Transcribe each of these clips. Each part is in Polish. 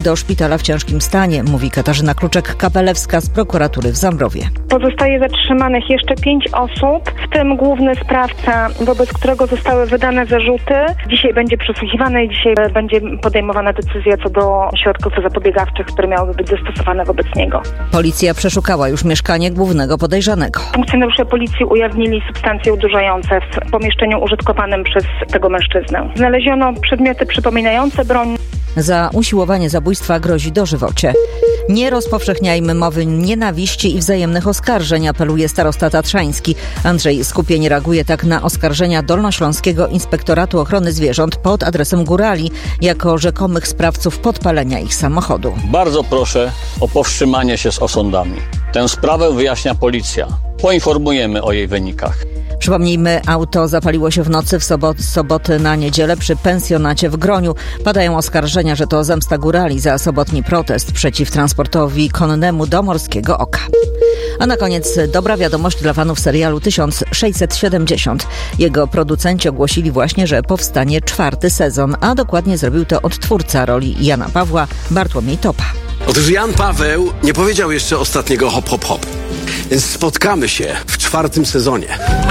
do szpitala w ciężkim stanie, mówi Katarzyna Kluczek-Kapelewska z prokuratury w Zambrowie. Pozostaje zatrzymanych jeszcze 5 osób, w tym główny sprawca, wobec którego zostały wydane zarzuty. Dzisiaj będzie przesłuchiwany i dzisiaj będzie podejmowana decyzja co do środków zapobiegawczych, które miałyby być zastosowane wobec niego. Policja przeszukała już mieszkanie głównego podejrzanego. Funkcjonariusze policji ujawnili substancje odurzające w pomieszczeniu użytkowanym przez tego mężczyznę. Znaleziono przedmioty przypominające broń. Za usiłowanie zabójstwa grozi dożywocie. Nie rozpowszechniajmy mowy nienawiści i wzajemnych oskarżeń, apeluje starosta tatrzański. Andrzej Skupień reaguje tak na oskarżenia Dolnośląskiego Inspektoratu Ochrony Zwierząt pod adresem górali jako rzekomych sprawców podpalenia ich samochodu. Bardzo proszę o powstrzymanie się z osądami. Tę sprawę wyjaśnia policja. Poinformujemy o jej wynikach. Przypomnijmy, auto zapaliło się w nocy z soboty na niedzielę przy pensjonacie w Groniu. Padają oskarżenia, że to zemsta górali za sobotni protest przeciw transportowi konnemu do Morskiego Oka. A na koniec dobra wiadomość dla fanów serialu 1670. Jego producenci ogłosili właśnie, że powstanie 4. sezon, a dokładnie zrobił to odtwórca roli Jana Pawła, Bartłomiej Topa. Otóż Jan Paweł nie powiedział jeszcze ostatniego hop, hop, hop. Więc spotkamy się w 4. sezonie.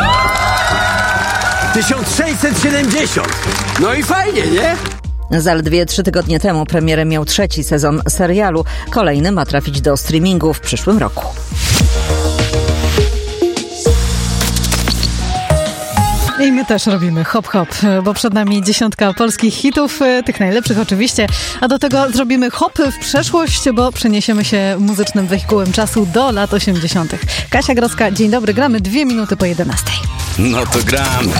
1670! No i fajnie, nie? Zaledwie 3 tygodnie temu premierę miał 3. sezon serialu. Kolejny ma trafić do streamingu w przyszłym roku. I my też robimy hop hop, bo przed nami 10 polskich hitów, tych najlepszych oczywiście, a do tego zrobimy hop w przeszłość, bo przeniesiemy się muzycznym wehikułem czasu do lat 80. Kasia Grodzka, dzień dobry, gramy 2 minuty po 11. No to gramy.